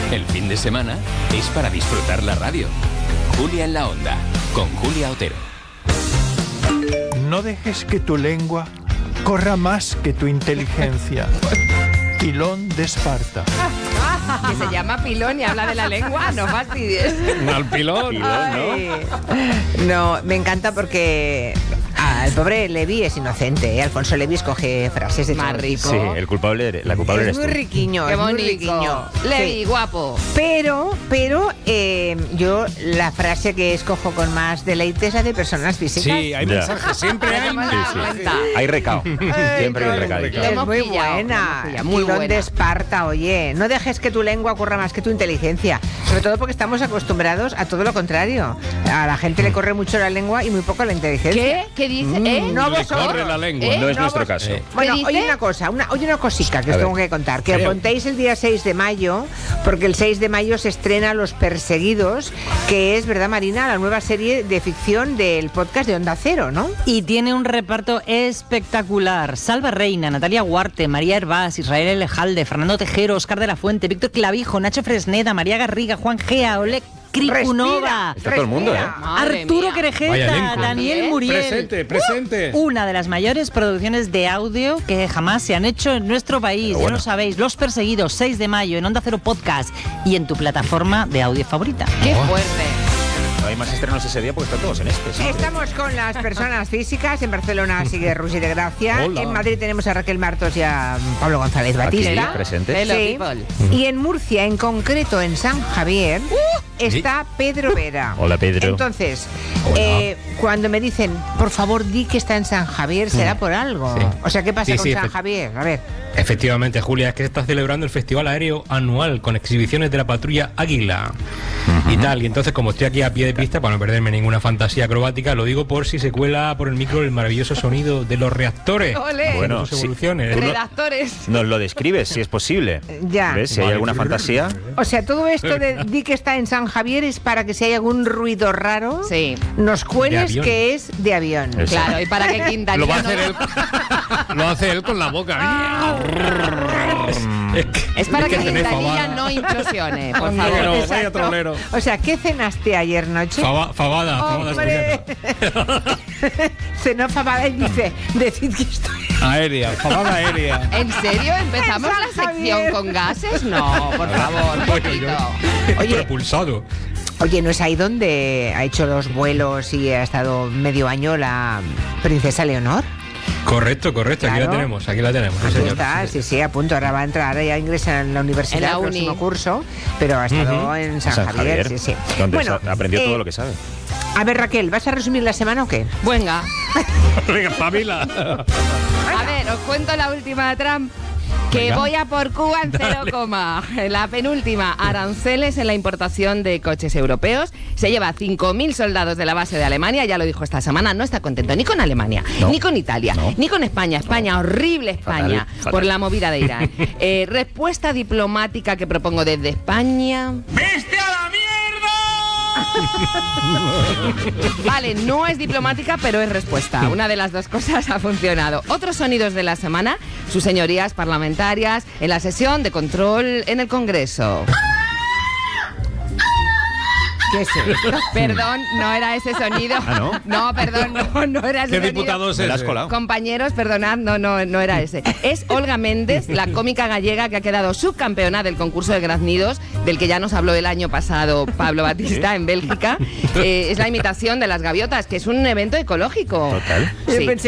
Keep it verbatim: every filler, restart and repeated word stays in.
El fin de semana es para disfrutar la radio. Julia en la Onda, con Julia Otero. No dejes que tu lengua corra más que tu inteligencia. Pilón de Esparta. Que se llama Pilón y habla de la lengua, no fastidies. Al pilón, Ay. ¿no? No, me encanta porque ah, el pobre Levi es inocente, ¿eh? Alfonso Levi escoge frases de Más todo. rico. Sí, el culpable, la culpable Es eres muy tú. riquiño, Qué es muy bonito. riquiño. Levi, Sí. guapo. Pero, pero eh, yo la frase que escojo con más deleite es la de personas físicas. Sí, hay Ya. mensajes, siempre hay Hemos dado mensajes. cuenta. Hay recao, siempre hay un recadito. Lo Es hemos muy pillado, buena, lo hemos pillado, muy Pilón buena. de Esparta, oye, no dejes que tu lengua corra más que tu inteligencia, sobre todo porque estamos acostumbrados a todo lo contrario. A la gente le corre mucho la lengua y muy poco la inteligencia. ¿Qué? ¿Qué dice? ¿Eh? No Le vosotros. corre la lengua. ¿Eh? No es No nuestro vos- caso. Eh. Bueno, ¿Qué dice? oye una cosa, una, oye una cosita que A os ver. tengo que contar, que Creo. apuntéis el día seis de mayo, porque el seis de mayo se estrena Los Perseguidos, que es, ¿verdad, Marina?, la nueva serie de ficción del podcast de Onda Cero, ¿no? Y tiene un reparto espectacular. Salva Reina, Natalia Huarte, María Hervás, Israel Elejalde, Fernando Tejero, Óscar de la Fuente, Víctor Clavijo, Nacho Fresneda, María Garriga, Juan Gea, Oleg Krikunova, Está todo el mundo, ¿eh? Madre Arturo mía. Vaya Querejeta, elenco. Daniel ¿Eh? Muriel. Presente, presente. Una de las mayores producciones de audio que jamás se han hecho en nuestro país. Pero Ya bueno. lo sabéis, Los Perseguidos, seis de mayo en Onda Cero Podcast y en tu plataforma de audio favorita. ¡Qué fuerte! No hay más estrenos ese día porque están todos en este. siempre. Estamos con las personas físicas. En Barcelona sigue Rusi de Gracia. Hola. En Madrid tenemos a Raquel Martos y a Pablo González Aquí, Batista. presente. Hello, Sí. people. Y en Murcia, en concreto en San Javier, está Pedro Vera. Hola, Pedro. Entonces, Hola. eh, cuando me dicen, por favor, di que está en San Javier, será por algo. Sí. O sea, ¿qué pasa Sí, con sí, San efe- Javier? A ver. Efectivamente, Julia, es que se está celebrando el Festival Aéreo Anual con exhibiciones de la patrulla Águila y tal. Y entonces, como estoy aquí a pie de pista, para no perderme ninguna fantasía acrobática, lo digo por si se cuela por el micro el maravilloso sonido de los reactores. ¡Ole! Bueno, sus sí. evoluciones. Tú lo- Redactores. Nos lo describes, si es posible. Ya. ¿Ves? Si hay Vale. alguna fantasía. O sea, todo esto de di que está en San Javier es para que si hay algún ruido raro, Sí. nos cueles De avión. que es de avión. Eso. Claro, y para que Quintanilla Lo va a no- hacer él. Lo hace él con la boca. es que, Es para que, tenéis Quintanilla fabada. no implosione, por Trolero, favor. vaya Exacto. trolero. O sea, ¿qué cenaste ayer noche? Faba- Fabada, fabada ¡Hombre! asturiana. Cenó fabada y dice, decid que estoy... Aérea, fabada aérea. ¿En serio? ¿Empezamos En la San sección Javier. con gases? No, por favor, un Oye, poquito. Oye. Propulsado. Oye, ¿no es ahí donde ha hecho los vuelos y ha estado medio año la princesa Leonor? Correcto, correcto, aquí Claro. la tenemos, aquí la tenemos, sí, Aquí señor. está, sí, sí, a punto. Ahora va a entrar, ahora ya ingresa en la universidad En la el uni. próximo curso, pero ha estado Ujú. en San, San Javier, Javier, sí, sí. donde Bueno, sa- aprendió eh, todo lo que sabe. A ver, Raquel, ¿vas a resumir la semana o qué? Venga. Venga, Pamela. A ver, os cuento la última de Trump. Que Venga. voy a por Cuba en cero coma. La penúltima, aranceles en la importación de coches europeos. Se lleva cinco mil soldados de la base de Alemania, ya lo dijo esta semana, no está contento ni con Alemania, No. ni con Italia, No. ni con España. España, horrible España, Fatal, fatal. por la movida de Irán. Eh, respuesta diplomática que propongo desde España. Vale, no es diplomática, pero es respuesta. Una de las dos cosas ha funcionado. Otros sonidos de la semana, sus señorías parlamentarias en la sesión de control en el Congreso. ¿Qué es eso? Perdón, no era ese sonido. ¿Ah, no? No, perdón, no, no era ese ¿Qué sonido. diputado es Me la has ese? colado. Compañeros, perdonad, no, no, no era ese. Es Olga Méndez, la cómica gallega que ha quedado subcampeona del concurso de graznidos, del que ya nos habló el año pasado Pablo Batista en Bélgica. Eh, es la imitación de las gaviotas, que es un evento ecológico. Total. Yo Sí. pensé